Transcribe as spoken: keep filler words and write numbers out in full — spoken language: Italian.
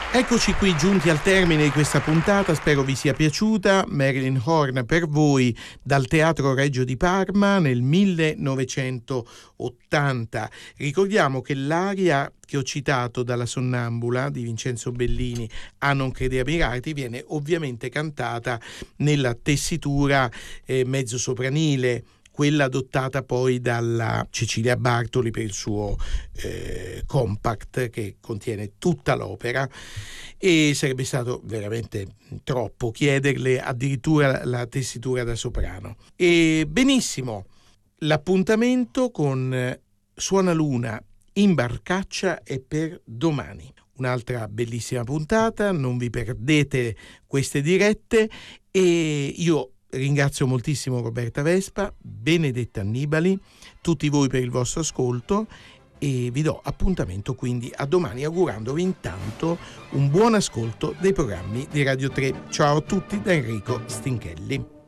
Eccoci qui giunti al termine di questa puntata, spero vi sia piaciuta. Marilyn Horne per voi dal Teatro Regio di Parma nel millenovecentottanta. Ricordiamo che l'aria che ho citato dalla Sonnambula di Vincenzo Bellini, A non credere ai miracoli, viene ovviamente cantata nella tessitura eh, mezzo sopranile, quella adottata poi dalla Cecilia Bartoli per il suo eh, compact che contiene tutta l'opera, e sarebbe stato veramente troppo chiederle addirittura la tessitura da soprano. E benissimo, l'appuntamento con Suona Luna in Barcaccia è per domani. Un'altra bellissima puntata, non vi perdete queste dirette, e io ringrazio moltissimo Roberta Vespa, Benedetta Annibali, tutti voi per il vostro ascolto, e vi do appuntamento quindi a domani, augurandovi intanto un buon ascolto dei programmi di Radio tre. Ciao a tutti da Enrico Stinchelli.